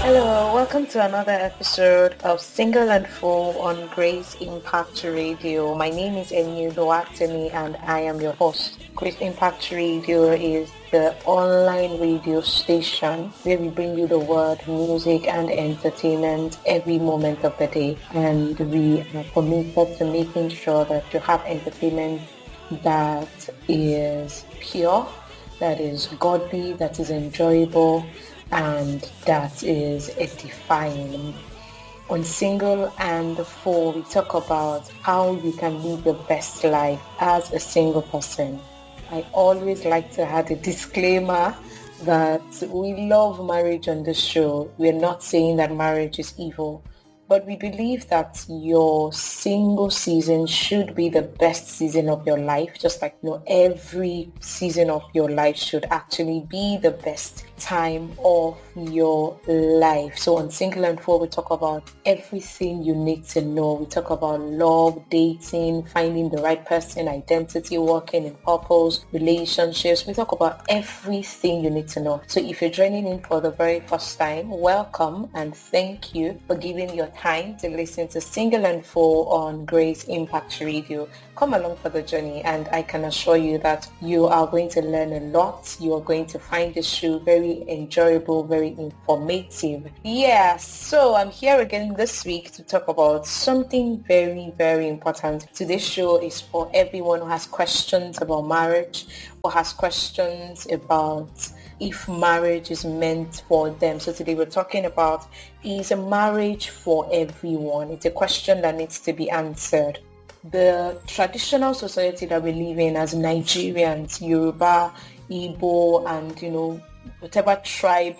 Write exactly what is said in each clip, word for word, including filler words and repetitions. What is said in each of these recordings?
Hello, welcome to another episode of Single and Full on Grace Impact Radio. My name is Enyu Duatemi and I am your host. Grace Impact Radio is the online radio station where we bring you the word, music and entertainment every moment of the day. And we are committed to making sure that you have entertainment that is pure, that is godly, that is enjoyable, and that is edifying. On Single and Full, we talk about how you can live your best life as a single person. I always like to add a disclaimer that we love marriage on this show. We're not saying that marriage is evil, but we believe that your single season should be the best season of your life, just like you know every season of your life should actually be the best time of your life. So on Single and Full, we talk about everything you need to know. We talk about love, dating, finding the right person, identity, working in purpose, relationships. We talk about everything you need to know. So if you're joining in for the very first time, welcome and thank you for giving your time to listen to Single and Full on Grace Impact Radio. Come along for the journey, and I can assure you that you are going to learn a lot. You are going to find the show very enjoyable, very informative. Yeah, so I'm here again this week to talk about something very, very important. Today's show is for everyone who has questions about marriage, who has questions about if marriage is meant for them. So today we're talking about, is a marriage for everyone? It's a question that needs to be answered. The traditional society that we live in as Nigerians, Yoruba, Igbo, and you know whatever tribe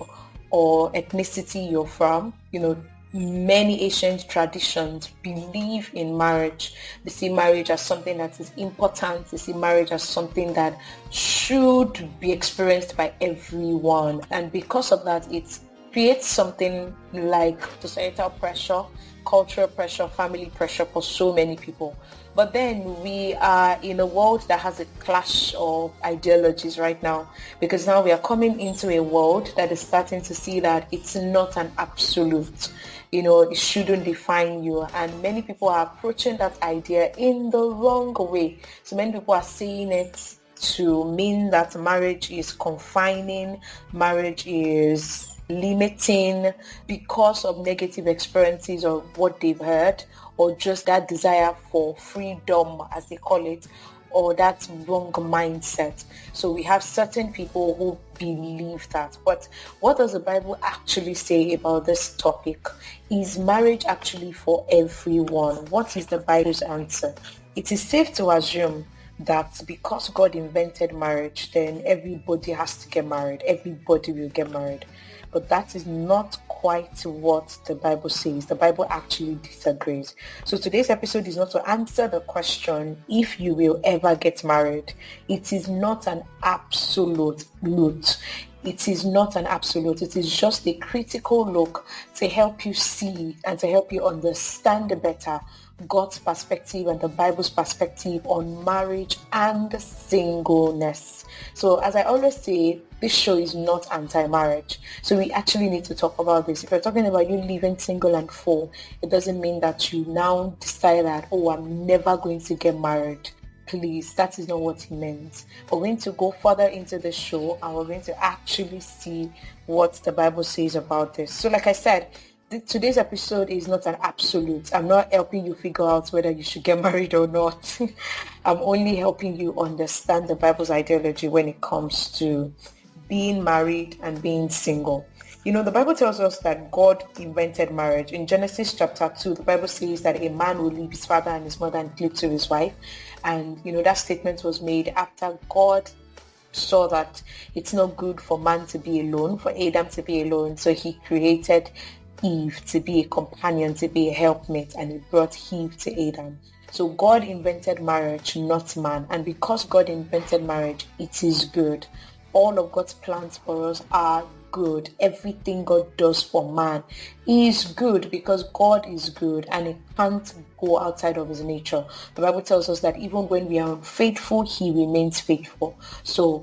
or ethnicity you're from, you know many ancient traditions believe in marriage. They see marriage as something that is important. They see marriage as something that should be experienced by everyone, and because of that, it creates something like societal pressure, cultural pressure, family pressure for so many people. But then we are in a world that has a clash of ideologies right now, because now we are coming into a world that is starting to see that it's not an absolute. You know, it shouldn't define you. And many people are approaching that idea in the wrong way. So many people are seeing it to mean that marriage is confining, marriage is limiting because of negative experiences or what they've heard, or just that desire for freedom, as they call it, or that wrong mindset. So we have certain people who believe that. But what does the Bible actually say about this topic? Is marriage actually for everyone? What is the Bible's answer? It is safe to assume that because God invented marriage, then everybody has to get married. Everybody will get married. But that is not quite what the Bible says. The Bible actually disagrees. So today's episode is not to answer the question if you will ever get married. It is not an absolute loot. It is not an absolute. It is just a critical look to help you see and to help you understand better God's perspective and the Bible's perspective on marriage and singleness. So as I always say, this show is not anti-marriage. So we actually need to talk about this. If you're talking about you living single and full, it doesn't mean that you now decide that, oh, I'm never going to get married. Please, that is not what he meant. We're going to go further into the show and we're going to actually see what the Bible says about this. So like I said, today's episode is not an absolute. I'm not helping you figure out whether you should get married or not. I'm only helping you understand the Bible's ideology when it comes to being married and being single. You know, the Bible tells us that God invented marriage. In Genesis chapter two, the Bible says that a man will leave his father and his mother and cleave to his wife. And, you know, that statement was made after God saw that it's not good for man to be alone, for Adam to be alone. So he created Eve to be a companion, to be a helpmate, and he brought Eve to Adam. So God invented marriage, not man. And because God invented marriage, it is good. All of God's plans for us are good. Everything God does for man is good because God is good and it can't go outside of his nature. The Bible tells us that even when we are unfaithful, he remains faithful. So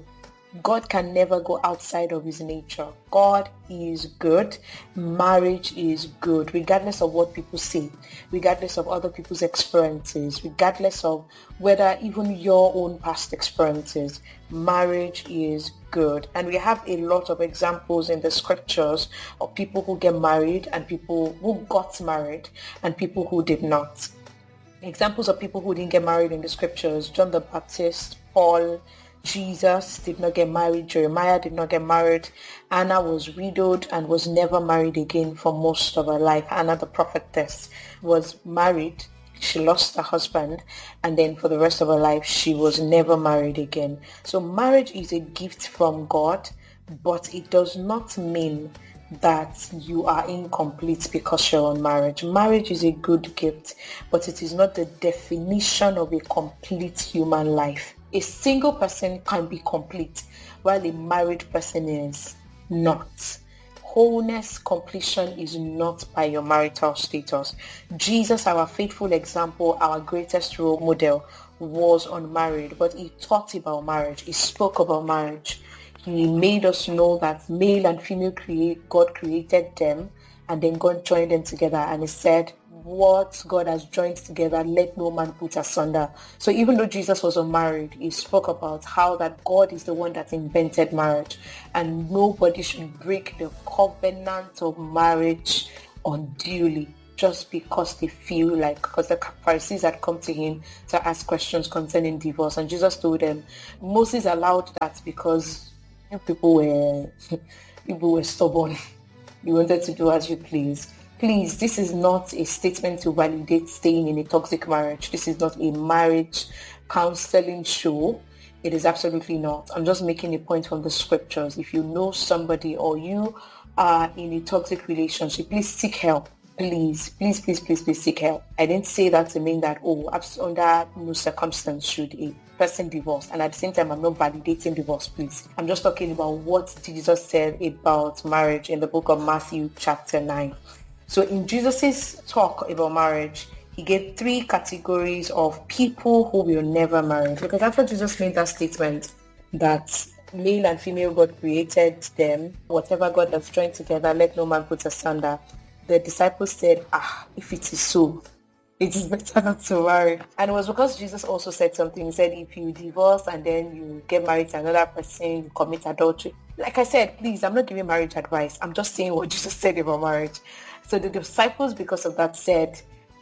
God can never go outside of his nature. God is good. Marriage is good, regardless of what people say, regardless of other people's experiences, regardless of whether even your own past experiences. Marriage is good. And we have a lot of examples in the scriptures of people who get married and people who got married and people who did not. Examples of people who didn't get married in the scriptures: John the Baptist, Paul, Jesus did not get married, Jeremiah did not get married, Anna was widowed and was never married again for most of her life. Anna the prophetess was married, she lost her husband, and then for the rest of her life she was never married again. So marriage is a gift from God, but it does not mean that you are incomplete because you're on marriage. Marriage is a good gift, but it is not the definition of a complete human life. A single person can be complete, while a married person is not. Wholeness, completion is not by your marital status. Jesus, our faithful example, our greatest role model, was unmarried, but he taught about marriage. He spoke about marriage. He made us know that male and female create, God created them, and then God joined them together, and he said, what God has joined together, let no man put asunder. So even though Jesus was unmarried, he spoke about how that God is the one that invented marriage, and nobody should break the covenant of marriage unduly just because they feel like, because the Pharisees had come to him to ask questions concerning divorce, and Jesus told them, Moses allowed that because you people were people were stubborn. You wanted to do as you please. Please, this is not a statement to validate staying in a toxic marriage. This is not a marriage counseling show. It is absolutely not. I'm just making a point from the scriptures. If you know somebody or you are in a toxic relationship, please seek help. Please, please, please, please, please seek help. I didn't say that to mean that, oh, under no circumstance should a person divorce. And at the same time, I'm not validating divorce, please. I'm just talking about what Jesus said about marriage in the book of Matthew chapter nine. So in Jesus's talk about marriage, he gave three categories of people who will never marry. Because after Jesus made that statement that male and female God created them, whatever God has joined together, let no man put asunder, the disciples said, ah, if it is so, it is better not to marry. And it was because Jesus also said something. He said, if you divorce and then you get married to another person, you commit adultery. Like I said, please, I'm not giving marriage advice. I'm just saying what Jesus said about marriage. So the disciples, because of that, said,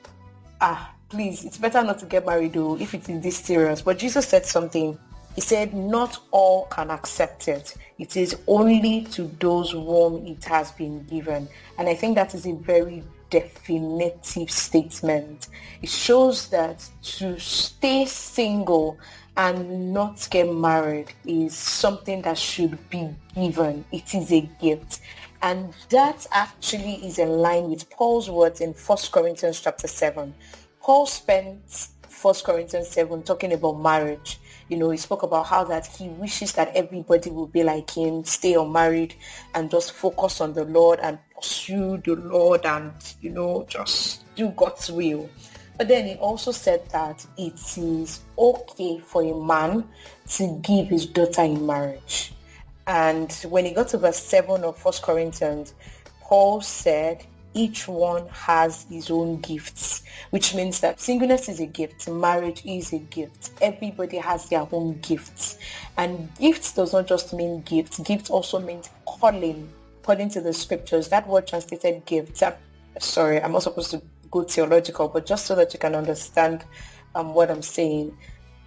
ah, please, it's better not to get married though, if it is this serious. But Jesus said something. He said, not all can accept it. It is only to those whom it has been given. And I think that is a very definitive statement. It shows that to stay single and not get married is something that should be given. It is a gift. And that actually is in line with Paul's words in First Corinthians chapter seven. Paul spent First Corinthians seven talking about marriage. You know, he spoke about how that he wishes that everybody will be like him, stay unmarried and just focus on the Lord and pursue the Lord and, you know, just do God's will. But then he also said that it is okay for a man to give his daughter in marriage. And when he got to verse seven of First Corinthians, Paul said, each one has his own gifts, which means that singleness is a gift, marriage is a gift. Everybody has their own gifts. And gifts does not just mean gifts. Gifts also means calling, according to the scriptures. That word translated gifts. I'm, sorry, I'm not supposed to go theological, but just so that you can understand um, what I'm saying.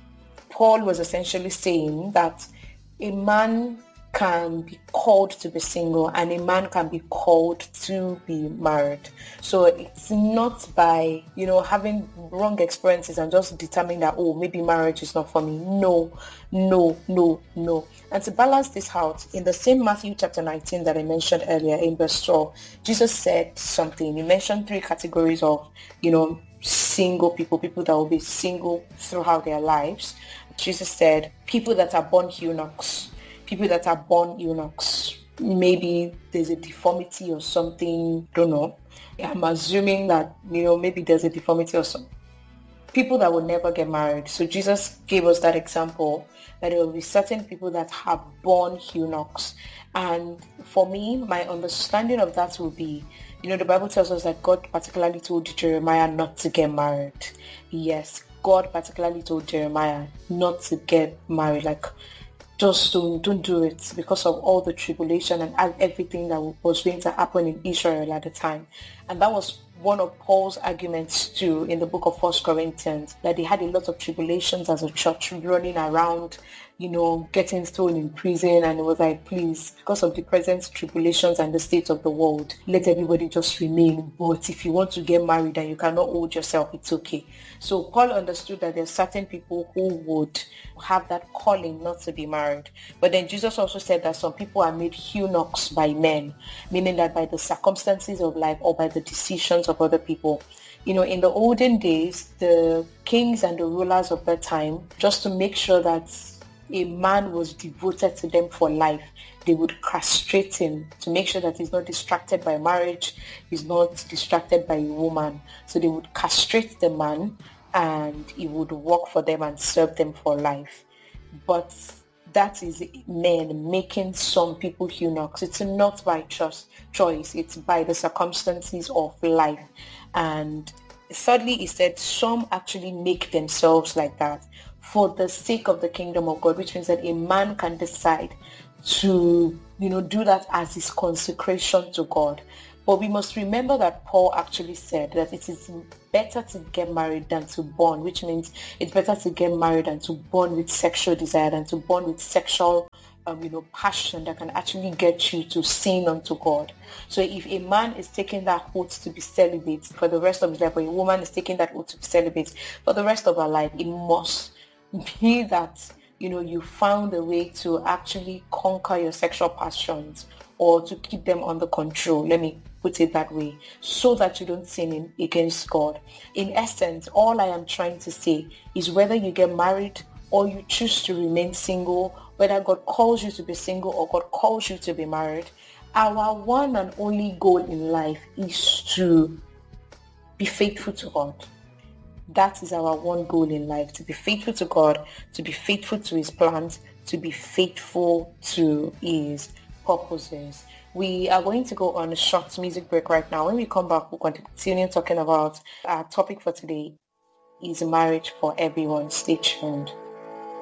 Paul was essentially saying that a man can be called to be single and a man can be called to be married. So it's not by, you know, having wrong experiences and just determining that, oh, maybe marriage is not for me. No, no, no, no. And to balance this out, in the same Matthew chapter nineteen that I mentioned earlier in verse twelve, Jesus said something. He mentioned three categories of, you know, single people, people that will be single throughout their lives. Jesus said, people that are born eunuchs, people that are born eunuchs, maybe there's a deformity or something, don't know. I'm assuming that, you know, maybe there's a deformity or something. People that will never get married. So Jesus gave us that example that there will be certain people that have born eunuchs. And for me, my understanding of that will be, you know, the Bible tells us that God particularly told Jeremiah not to get married. Yes, God particularly told Jeremiah not to get married. Like, just don't, don't do it because of all the tribulation and everything that was going to happen in Israel at the time. And that was one of Paul's arguments too in the book of First Corinthians, that they had a lot of tribulations as a church, running around, you know, getting thrown in prison. And it was like, please, because of the present tribulations and the state of the world, let everybody just remain. But if you want to get married and you cannot hold yourself, it's okay. So Paul understood that there's certain people who would have that calling not to be married. But then Jesus also said that some people are made eunuchs by men, meaning that by the circumstances of life or by the decisions of other people. You know, in the olden days, the kings and the rulers of that time, just to make sure that a man was devoted to them for life, they would castrate him to make sure that he's not distracted by marriage, he's not distracted by a woman. So they would castrate the man and he would work for them and serve them for life. But that is men making some people eunuchs. It's not by choice, it's by the circumstances of life. And thirdly, he said some actually make themselves like that for the sake of the kingdom of God, which means that a man can decide to, you know, do that as his consecration to God. But we must remember that Paul actually said that it is better to get married than to born, which means it's better to get married and to born with sexual desire than to born with sexual um, you know, passion that can actually get you to sin unto God. So if a man is taking that oath to be celibate for the rest of his life, or a woman is taking that oath to be celibate for the rest of her life, it must be that, you know, you found a way to actually conquer your sexual passions or to keep them under control. Let me put it that way, so that you don't sin in, against God. In essence, all I am trying to say is whether you get married or you choose to remain single, whether God calls you to be single or God calls you to be married, our one and only goal in life is to be faithful to God. That is our one goal in life, to be faithful to God, to be faithful to his plans, to be faithful to his purposes. We are going to go on a short music break right now. When we come back, we'll continue talking about our topic for today is marriage for everyone. Stay tuned.